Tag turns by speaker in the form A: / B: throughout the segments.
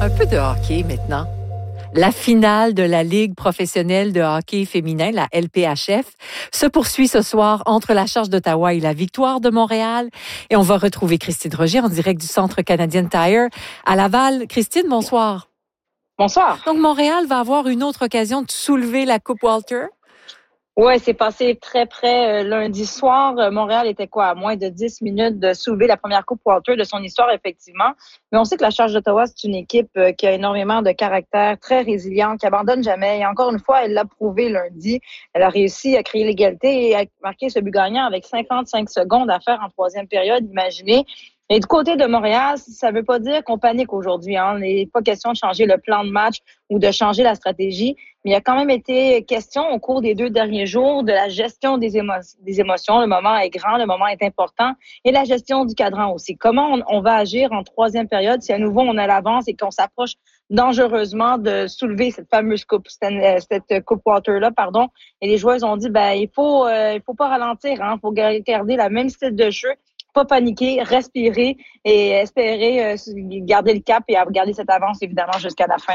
A: Un peu de hockey maintenant. La finale de la Ligue professionnelle de hockey féminin, la LPHF, se poursuit ce soir entre la Charge d'Ottawa et la Victoire de Montréal. Et on va retrouver Christine Roger en direct du Centre Canadian Tire à Laval. Christine, bonsoir.
B: Bonsoir.
A: Donc, Montréal va avoir une autre occasion de soulever la Coupe Walter?
B: Oui, c'est passé très près lundi soir. Montréal était à moins de 10 minutes de soulever la première Coupe Walter de son histoire, effectivement. Mais on sait que la Charge d'Ottawa, c'est une équipe qui a énormément de caractère, très résiliente, qui abandonne jamais. Et encore une fois, elle l'a prouvé lundi. Elle a réussi à créer l'égalité et à marquer ce but gagnant avec 55 secondes à faire en troisième période, imaginez. Et du côté de Montréal, ça ne veut pas dire qu'on panique aujourd'hui. Il n'est pas question de changer le plan de match ou de changer la stratégie. Mais il y a quand même été question au cours des 2 derniers jours de la gestion des émotions. Le moment est grand, le moment est important. Et la gestion du cadran aussi. Comment on va agir en troisième période si à nouveau on a l'avance et qu'on s'approche dangereusement de soulever cette fameuse coupe, cette coupe Walter-là, pardon. Et les joueuses ont dit, il faut pas ralentir, il faut garder la même style de jeu. Pas paniquer, respirer et espérer garder le cap et garder cette avance, évidemment, jusqu'à la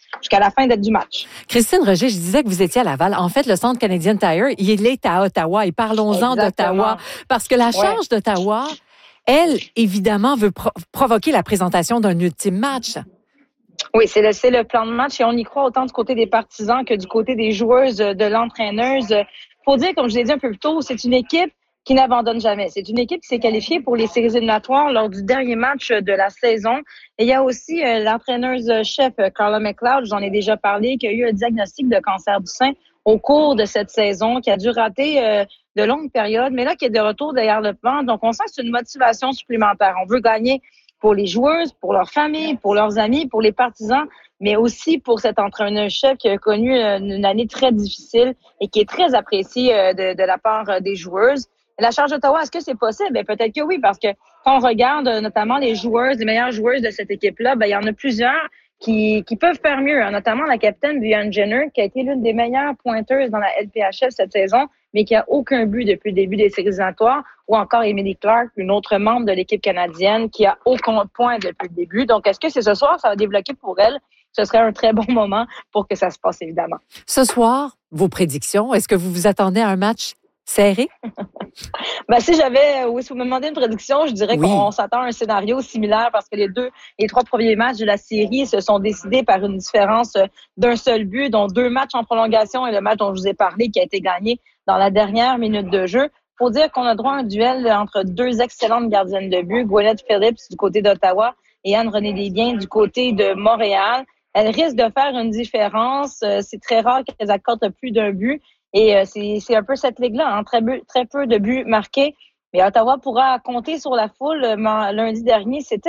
B: fin du match.
A: Christine Roger, je disais que vous étiez à Laval. En fait, le Centre Canadian Tire, il est à Ottawa. Et parlons-en d'Ottawa. Parce que la Charge d'Ottawa, elle, évidemment, veut provoquer la présentation d'un ultime match.
B: Oui, c'est le plan de match et on y croit autant du côté des partisans que du côté des joueuses, de l'entraîneuse. Faut dire, comme je l'ai dit un peu plus tôt, c'est une équipe qui n'abandonne jamais. C'est une équipe qui s'est qualifiée pour les séries éliminatoires lors du dernier match de la saison. Et il y a aussi l'entraîneuse-chef Carla McLeod, j'en ai déjà parlé, qui a eu un diagnostic de cancer du sein au cours de cette saison, qui a dû rater de longues périodes, mais là, qui est de retour derrière le banc. Donc, on sent que c'est une motivation supplémentaire. On veut gagner pour les joueuses, pour leurs familles, pour leurs amis, pour les partisans, mais aussi pour cet entraîneur-chef qui a connu une année très difficile et qui est très apprécié de la part des joueuses. La Charge d'Ottawa, est-ce que c'est possible? Peut-être que oui, parce que quand on regarde notamment les meilleures joueuses de cette équipe-là, il y en a plusieurs qui peuvent faire mieux, notamment la capitaine Brianne Jenner, qui a été l'une des meilleures pointeuses dans la LPHF cette saison, mais qui a aucun but depuis le début des séries éliminatoires, ou encore Emily Clark, une autre membre de l'équipe canadienne, qui a aucun point depuis le début. Donc, est-ce que c'est ce soir, ça va débloquer pour elle? Ce serait un très bon moment pour que ça se passe, évidemment.
A: Ce soir, vos prédictions, est-ce que vous vous attendez à un match serré?
B: Si vous me demandez une prédiction, je dirais qu'on s'attend à un scénario similaire parce que les 3 premiers matchs de la série se sont décidés par une différence d'un seul but, dont 2 matchs en prolongation et le match dont je vous ai parlé qui a été gagné dans la dernière minute de jeu. Faut dire qu'on a droit à un duel entre 2 excellentes gardiennes de but, Gwyneth Phillips du côté d'Ottawa et Anne-Renée Desbiens du côté de Montréal. Elles risquent de faire une différence. C'est très rare qu'elles accordent plus d'un but. Et c'est un peu cette ligue-là, très peu de buts marqués. Mais Ottawa pourra compter sur la foule. Lundi dernier, c'était